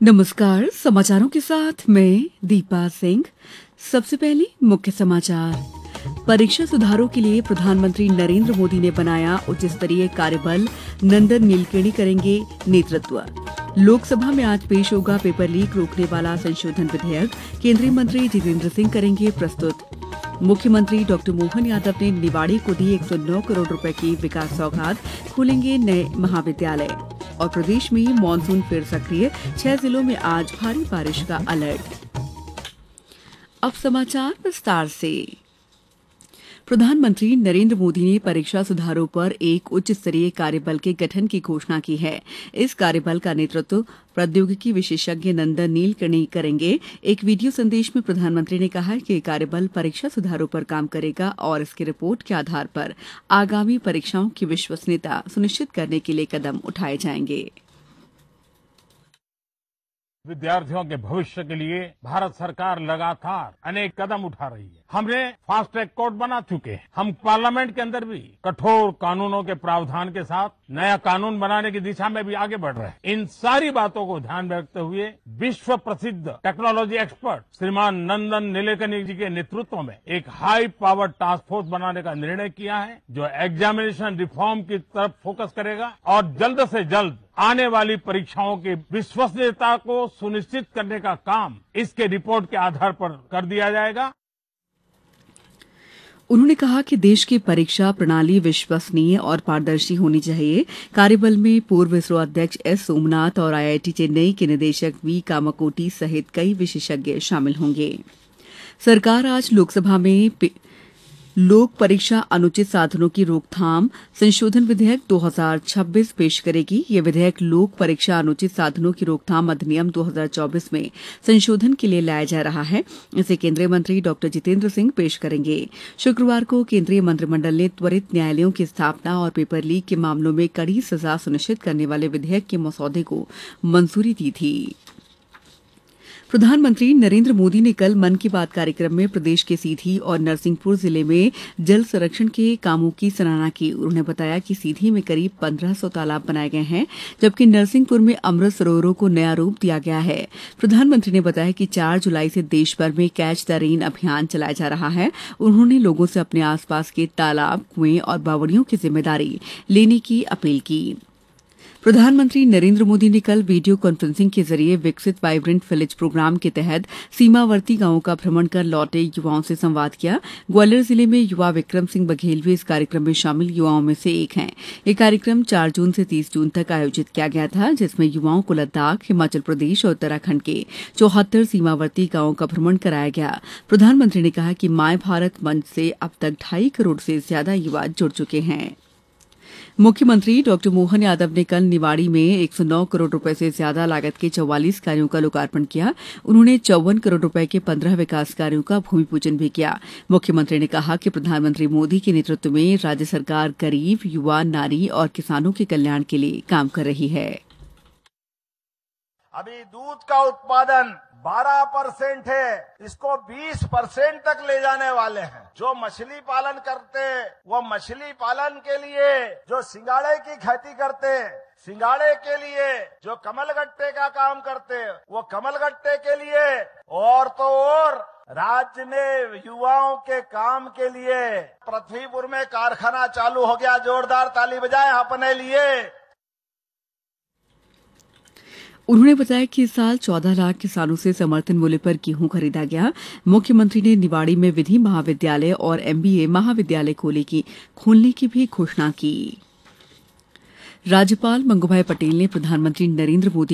नमस्कार, समाचारों के साथ मैं दीपा सिंह। सबसे पहले मुख्य समाचार। परीक्षा सुधारों के लिए प्रधानमंत्री नरेंद्र मोदी ने बनाया उच्च स्तरीय कार्यबल, नंदन नीलकेणी करेंगे नेतृत्व। लोकसभा में आज पेश होगा पेपर लीक रोकने वाला संशोधन विधेयक, केंद्रीय मंत्री जितेंद्र सिंह करेंगे प्रस्तुत। मुख्यमंत्री डॉक्टर मोहन यादव ने निवाड़ी को दी 109 करोड़ रुपए की विकास सौगात, खोलेंगे नए महाविद्यालय। और प्रदेश में मानसून फिर सक्रिय, 6 जिलों में आज भारी बारिश का अलर्ट। अब समाचार विस्तार से। प्रधानमंत्री नरेंद्र मोदी ने परीक्षा सुधारों पर एक उच्च स्तरीय कार्यबल के गठन की घोषणा की है। इस कार्यबल का नेतृत्व प्रौद्योगिकी विशेषज्ञ नंदन नीलकेणी करेंगे। एक वीडियो संदेश में प्रधानमंत्री ने कहा कि कार्यबल परीक्षा सुधारों पर काम करेगा और इसकी रिपोर्ट के आधार पर आगामी परीक्षाओं की विश्वसनीयता सुनिश्चित करने के लिए कदम उठाए जाएंगे। विद्यार्थियों के भविष्य के लिए भारत सरकार लगातार अनेक कदम उठा रही है। हमने फास्ट ट्रैक कोर्ट बना चुके हैं। हम पार्लियामेंट के अंदर भी कठोर कानूनों के प्रावधान के साथ नया कानून बनाने की दिशा में भी आगे बढ़ रहे हैं। इन सारी बातों को ध्यान में रखते हुए विश्व प्रसिद्ध टेक्नोलॉजी एक्सपर्ट श्रीमान नंदन नीलेकणी जी के नेतृत्व में एक हाई पावर टास्क फोर्स बनाने का निर्णय किया है, जो एग्जामिनेशन रिफॉर्म की तरफ फोकस करेगा और जल्द से जल्द आने वाली परीक्षाओं की विश्वसनीयता को सुनिश्चित करने का काम इसके रिपोर्ट के आधार पर कर दिया जाएगा। उन्होंने कहा कि देश की परीक्षा प्रणाली विश्वसनीय और पारदर्शी होनी चाहिए। कार्यबल में पूर्व इसरो अध्यक्ष एस सोमनाथ और आईआईटी चेन्नई के निदेशक वी कामाकोटी सहित कई विशेषज्ञ शामिल होंगे। सरकार आज लोकसभा में लोक परीक्षा अनुचित साधनों की रोकथाम संशोधन विधेयक 2026 पेश करेगी। यह विधेयक लोक परीक्षा अनुचित साधनों की रोकथाम अधिनियम 2024 में संशोधन के लिए लाया जा रहा है। इसे केंद्रीय मंत्री डॉक्टर जितेंद्र सिंह पेश करेंगे। शुक्रवार को केंद्रीय मंत्रिमंडल ने त्वरित न्यायालयों की स्थापना और पेपर लीक के मामलों में कड़ी सजा सुनिश्चित करने वाले विधेयक के मसौदे को मंजूरी दी थी। प्रधानमंत्री नरेंद्र मोदी ने कल मन की बात कार्यक्रम में प्रदेश के सीधी और नरसिंहपुर जिले में जल संरक्षण के कामों की सराहना की। उन्होंने बताया कि सीधी में करीब 1500 तालाब बनाए गए हैं, जबकि नरसिंहपुर में अमृत सरोवरों को नया रूप दिया गया है। प्रधानमंत्री ने बताया कि 4 जुलाई से देश भर में कैच द रेन अभियान चलाया जा रहा है। उन्होंने लोगों से अपने आसपास के तालाब, कुएं और बावड़ियों की जिम्मेदारी लेने की अपील की। प्रधानमंत्री नरेंद्र मोदी ने कल वीडियो कॉन्फ्रेंसिंग के जरिए विकसित वाइब्रेंट विलेज प्रोग्राम के तहत सीमावर्ती गांवों का भ्रमण कर लौटे युवाओं से संवाद किया। ग्वालियर जिले में युवा विक्रम सिंह बघेल भी इस कार्यक्रम में शामिल युवाओं में से एक हैं। ये कार्यक्रम 4 जून से 30 जून तक आयोजित किया गया था, जिसमें युवाओं को लद्दाख, हिमाचल प्रदेश और उत्तराखंड के 74 सीमावर्ती गांवों का भ्रमण कराया गया। प्रधानमंत्री ने कहा कि माय भारत मंच से अब तक 2.5 करोड़ से ज्यादा युवा जुड़ चुके हैं। मुख्यमंत्री डॉक्टर मोहन यादव ने कल निवाड़ी में 109 करोड़ रुपए से ज्यादा लागत के 44 कार्यों का लोकार्पण किया। उन्होंने 54 करोड़ रुपए के 15 विकास कार्यों का भूमि पूजन भी किया। मुख्यमंत्री ने कहा कि प्रधानमंत्री मोदी के नेतृत्व में राज्य सरकार गरीब, युवा, नारी और किसानों के कल्याण के लिए काम कर रही है। अभी दूध का उत्पादन 12% है, इसको 20% तक ले जाने वाले हैं। जो मछली पालन करते वो मछली पालन के लिए, जो सिंगाड़े की खेती करते सिंगाड़े के लिए, जो कमलगट्टे का काम करते वो कमलगट्टे के लिए, और तो और राज्य में युवाओं के काम के लिए पृथ्वीपुर में कारखाना चालू हो गया। जोरदार ताली बजाएं अपने लिए। उन्होंने बताया कि इस साल 14 लाख किसानों से समर्थन मूल्य पर गेहूं खरीदा गया। मुख्यमंत्री ने निवाड़ी में विधि महाविद्यालय और एमबीए महाविद्यालय खोलने की भी घोषणा की। राज्यपाल मंगूभाई पटेल ने प्रधानमंत्री नरेंद्र मोदी